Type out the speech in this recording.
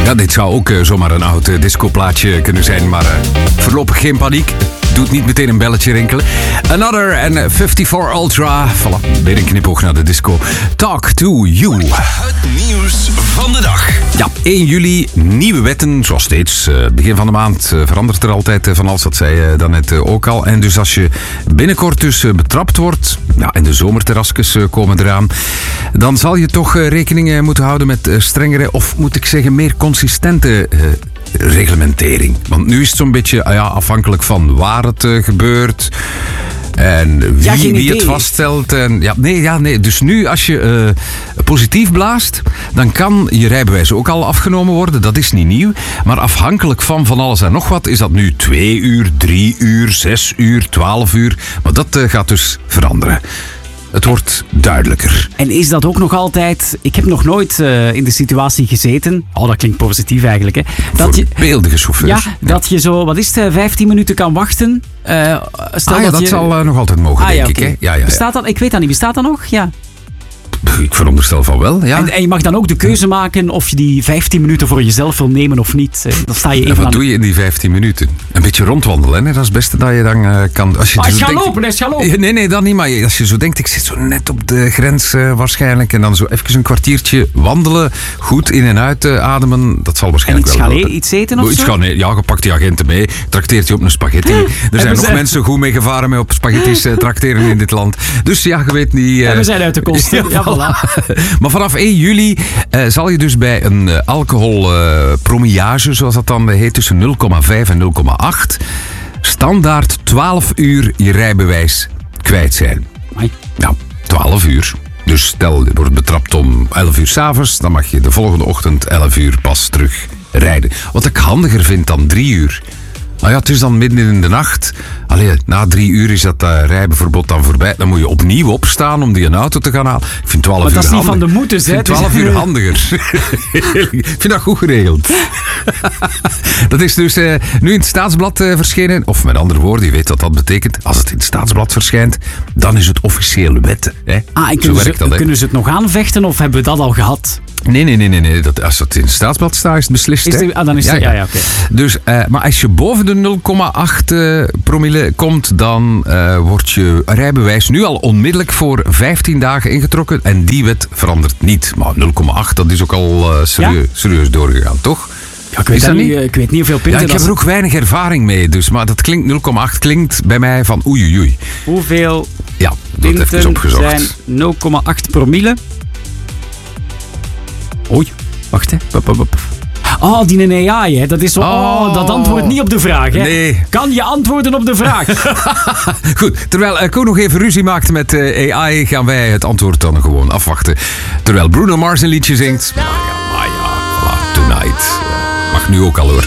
Ja, dit zou ook zomaar een oud discoplaatje kunnen zijn, maar voorlopig geen paniek. Doet niet meteen een belletje rinkelen. Another en 54 Ultra. Voilà, weer een knipoog naar de disco. Talk to you. Het nieuws van de dag. Ja, 1 juli, nieuwe wetten. Zoals steeds, begin van de maand verandert er altijd van alles. Dat zei je daarnet ook al. En dus als je binnenkort dus betrapt wordt, ja, en de zomerterrasjes komen eraan, dan zal je toch rekening moeten houden met strengere, of moet ik zeggen, meer consistente reglementering. Want nu is het zo'n beetje afhankelijk van waar het gebeurt en wie het vaststelt. En, nee. Dus nu als je positief blaast, dan kan je rijbewijs ook al afgenomen worden. Dat is niet nieuw. Maar afhankelijk van alles en nog wat is dat nu 2 uur, 3 uur, 6 uur, 12 uur. Maar dat gaat dus veranderen. Het wordt duidelijker. En is dat ook nog altijd... Ik heb nog nooit in de situatie gezeten... Oh, dat klinkt positief eigenlijk, hè. Voorbeeldige chauffeurs. Ja, dat je zo... Wat is het? 15 minuten kan wachten. Dat zal nog altijd mogen, denk ik. Hè? Ja. Bestaat dat? Ik weet dat niet. Bestaat dat nog? Ja. Ik veronderstel van wel, ja. En je mag dan ook de keuze maken of je die 15 minuten voor jezelf wil nemen of niet. Dan sta je even wat doe je in die 15 minuten? Een beetje rondwandelen, hè? Dat is het beste dat je dan kan... Als je ga lopen. Nee, dat niet. Maar als je zo denkt, ik zit zo net op de grens waarschijnlijk. En dan zo even een kwartiertje wandelen. Goed in en uit ademen. Dat zal waarschijnlijk wel helpen. Iets eten of zo? Ja, je pakt die agenten mee. Trakteert je op een spaghetti. Er zijn nog mensen goed mee gevaren met op spaghettis trakteren in dit land. Dus ja, je weet niet... we zijn uit de kosten. Ja, voilà. Maar vanaf 1 juli zal je dus bij een alcoholpromillage, zoals dat dan heet, tussen 0,5 en 0,8, standaard 12 uur je rijbewijs kwijt zijn. Ja, 12 uur. Dus stel, je wordt betrapt om 11 uur 's avonds, dan mag je de volgende ochtend 11 uur pas terug rijden. Wat ik handiger vind dan 3 uur. Nou ja, het is dan midden in de nacht. Allee, na 3 uur is dat rijbeverbod dan voorbij. Dan moet je opnieuw opstaan om die een auto te gaan halen. Ik vind 12 uur handiger. Maar dat is niet van de moeders, hè? Ik vind 12 uur handiger. Ik vind dat goed geregeld. Dat is dus nu in het Staatsblad verschenen. Of met andere woorden, je weet wat dat betekent. Als het in het Staatsblad verschijnt, dan is het officiële wet. Hè? En kunnen ze het nog aanvechten of hebben we dat al gehad? Nee. Als het in het Staatsblad staat, is het beslist. Dan is het... Ja, oké. Dus, maar als je boven de 0,8 promille komt, dan wordt je rijbewijs nu al onmiddellijk voor 15 dagen ingetrokken. En die wet verandert niet. Maar 0,8, dat is ook al serieus doorgegaan, toch? Ja, ik weet niet hoeveel punten... Ja, ik heb er ook weinig ervaring mee, dus, maar dat klinkt 0,8 klinkt bij mij van oei. Hoeveel punten zijn 0,8 promille? Oei, wacht hè. Oh, die AI, hè. Dat is zo... dat antwoordt niet op de vraag, hè. Nee. Kan je antwoorden op de vraag? Goed, terwijl Koen nog even ruzie maakt met AI, gaan wij het antwoord dan gewoon afwachten. Terwijl Bruno Mars een liedje zingt. Maya, voilà, Tonight. Mag nu ook al, hoor.